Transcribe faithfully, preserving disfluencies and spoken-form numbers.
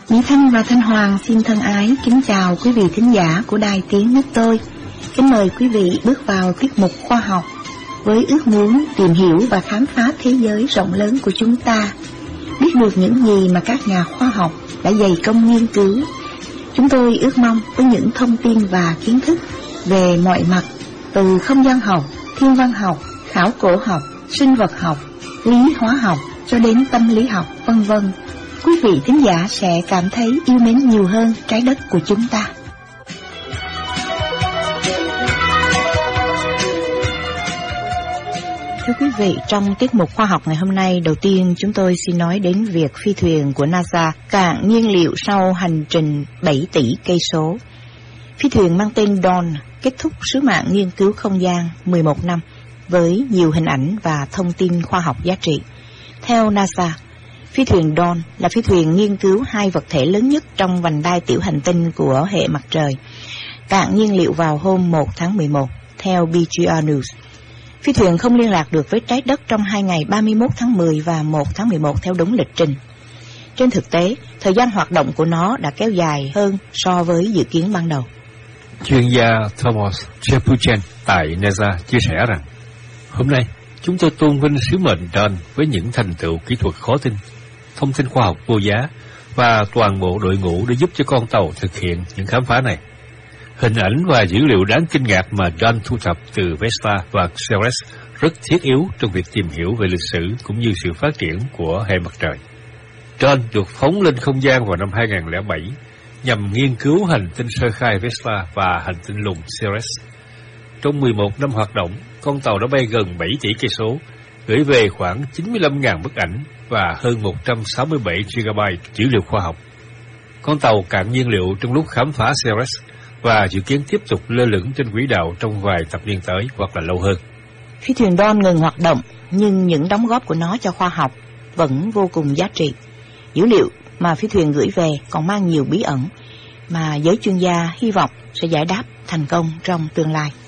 Mỹ Thanh và Thanh Hoàng xin thân ái kính chào quý vị thính giả của Đài Tiếng Nước Tôi. Kính mời quý vị bước vào tiết mục khoa học với ước muốn tìm hiểu và khám phá thế giới rộng lớn của chúng ta, biết được những gì mà các nhà khoa học đã dày công nghiên cứu. Chúng tôi ước mong với những thông tin và kiến thức về mọi mặt, từ không gian học, thiên văn học, khảo cổ học, sinh vật học, lý hóa học cho đến tâm lý học, vân vân, quý vị thính giả sẽ cảm thấy yêu mến nhiều hơn trái đất của chúng ta. Thưa quý vị, trong tiết mục khoa học ngày hôm nay, đầu tiên chúng tôi xin nói đến việc phi thuyền của NASA cạn nhiên liệu sau hành trình bảy tỷ cây số. Phi thuyền mang tên Dawn kết thúc sứ mạng nghiên cứu không gian mười một năm với nhiều hình ảnh và thông tin khoa học giá trị. Theo NASA, phi thuyền Dawn là phi thuyền nghiên cứu hai vật thể lớn nhất trong vành đai tiểu hành tinh của hệ mặt trời, cạn nhiên liệu vào hôm một tháng mười một, theo bê giê rờ News. Phi thuyền không liên lạc được với trái đất trong hai ngày ba mươi mốt tháng mười và một tháng mười một theo đúng lịch trình. Trên thực tế, thời gian hoạt động của nó đã kéo dài hơn so với dự kiến ban đầu. Chuyên gia Thomas Jepuchen tại NASA chia sẻ rằng, hôm nay chúng tôi tôn vinh sứ mệnh Dawn với những thành tựu kỹ thuật khó tin, thông tin khoa học vô giá và toàn bộ đội ngũ để giúp cho con tàu thực hiện những khám phá này. Hình ảnh và dữ liệu đáng kinh ngạc mà Dawn thu thập từ Vesta và Ceres rất thiết yếu trong việc tìm hiểu về lịch sử cũng như sự phát triển của hệ mặt trời. Dawn được phóng lên không gian vào năm hai nghìn không trăm lẻ bảy nhằm nghiên cứu hành tinh sơ khai Vesta và hành tinh lùn Ceres. Trong mười một năm hoạt động, con tàu đã bay gần bảy tỷ cây số, gửi về khoảng chín mươi lăm nghìn bức ảnh và hơn một trăm sáu mươi bảy gigabyte dữ liệu khoa học. Con tàu cạn nhiên liệu trong lúc khám phá Ceres và dự kiến tiếp tục lơ lửng trên quỹ đạo trong vài thập niên tới hoặc là lâu hơn. Phi thuyền Dawn ngừng hoạt động, nhưng những đóng góp của nó cho khoa học vẫn vô cùng giá trị. Dữ liệu mà phi thuyền gửi về còn mang nhiều bí ẩn mà giới chuyên gia hy vọng sẽ giải đáp thành công trong tương lai.